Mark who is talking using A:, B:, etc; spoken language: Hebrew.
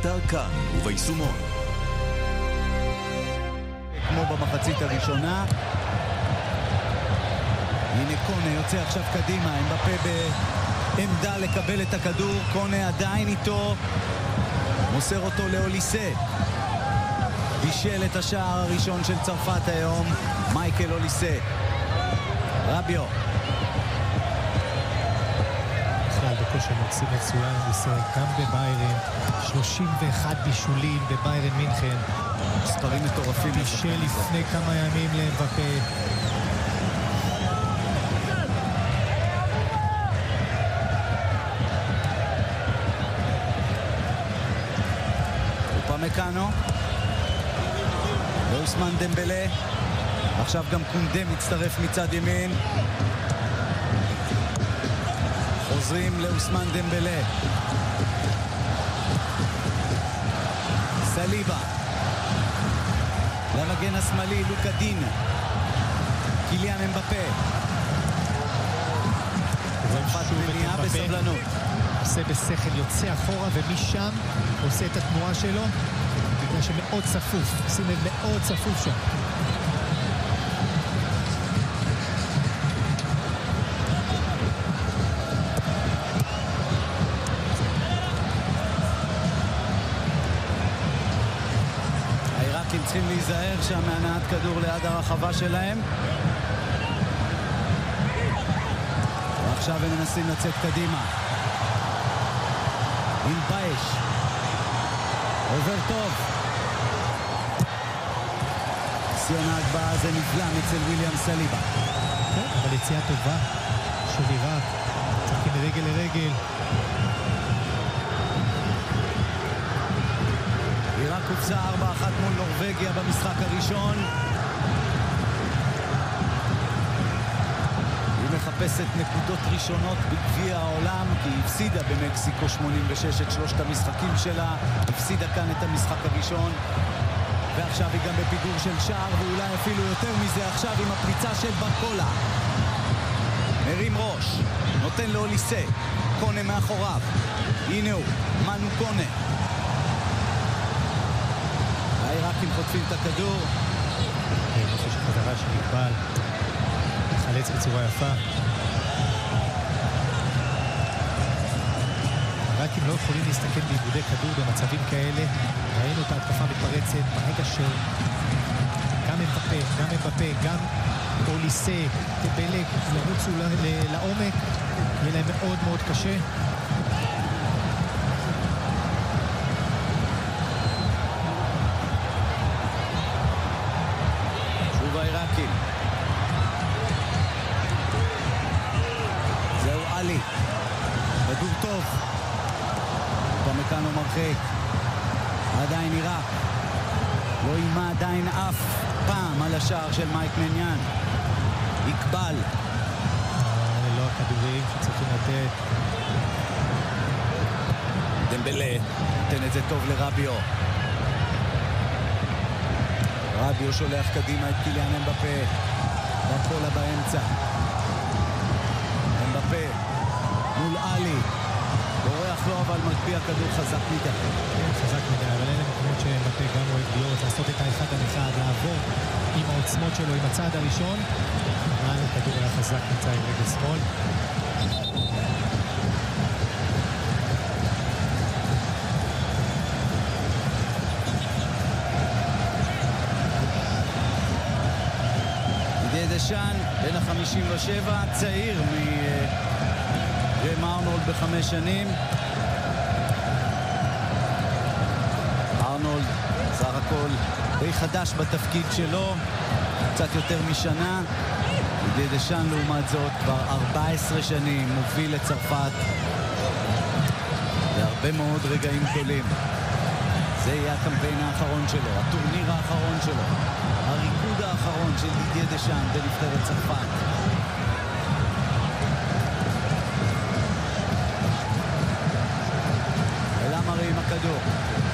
A: באתר כאן וביישומון.
B: כמו במחצית הראשונה. הנה קונה יוצא עכשיו קדימה, אמבפה בעמדה לקבל את הכדור, קונה עדיין איתו, מוסר אותו לאוליסה. בישל את השער הראשון של צרפת היום, מייקל אוליסה. רביו.
C: בכלל בכושר מצוין אוליסה, גם בביירן, 31 בישולים בביירן מינכן.
B: מספרים מטורפים.
C: בישל לפני כמה ימים לאמבפה.
B: מקאנו ואוסמן דמבלה, עכשיו גם קונדה מצטרף מצד ימין, חוזרים לאוסמן דמבלה, סליבה למגן השמאלי לוקה דין, קיליאן אמבפה, צרפת מניעה בסבלנות,
C: עושה בשכל, יוצא אחורה ומשם עושה את התנועה שלו בגלל שמאוד צפוף, שים לב, מאוד צפוף שם.
B: העיראקים צריכים להיזהר שם מהנעת כדור ליד הרחבה שלהם, ועכשיו הם מנסים לצאת קדימה. עם בייש עובר טוב, סיון ההגבהה הזה נפלם אצל וויליאם סליבה.
C: אבל יציאה טובה של עיראק, צחקים מרגל לרגל.
B: עיראק קופצה 4-1 מול נורווגיה במשחק הראשון, מחפשת נקודות ראשונות בגביע העולם, כי היא הפסידה במקסיקו 86 את שלושת המשחקים שלה, הפסידה כאן את המשחק הראשון, ועכשיו היא גם בפיגור של שער, ואולי אפילו יותר מזה עכשיו עם הפריצה של ברקולה. מרים ראש, נותן לו אוליסה, קונה מאחוריו, הנה הוא, מנו קונה. העיראקים חוטפים את הכדור.
C: נושא של חזרה של נקבל, חלץ בצורה יפה. העיראקים לא יכולים להסתכל באיבודי כדור במצבים כאלה. ראינו את ההתקפה מתפרצת ברגע שגם אמבפה, גם אוליסה, דמבלה לרוצו לעומק, יהיה להם מאוד מאוד קשה.
B: שוב העיראקים, זהו עלי, כדור טוב, פמקאנו מרחק, עדיין עיראק לא אימה עדיין אף פעם על השער של מייק מניאן. יקבל,
C: ללא הכדורים שצריכים לתת.
B: דמבלה נותן את זה טוב לרביו, רביו שולח קדימה את קיליאן אמבפה, ברקולה באמצע, אמבפה מול עלי, בורח לו אבל מגביה כדור חזק מדי.
C: חזק מדי, אבל אלה מקומות שאמבפה גם אוהב להיות, לעשות את האחד על אחד, לעבור עם העוצמות שלו, עם הצעד הראשון, אבל הכדור היה חזק נמצא עם רגל שמאל.
B: דשאן, בן ה-57, צעיר מג'יימס ארנולד ב5 שנים. ארנולד סך הכל די חדש בתפקיד שלו, קצת יותר משנה. דשאן לעומת זאת כבר 14 שנים מוביל את צרפת בהרבה מאוד רגעים גדולים. זה יהיה הקמפיין האחרון שלו, הטורניר האחרון שלו, הריקוד האחרון של דידיה דשאן בנבחרת צרפת. אלמרי עם הכדור,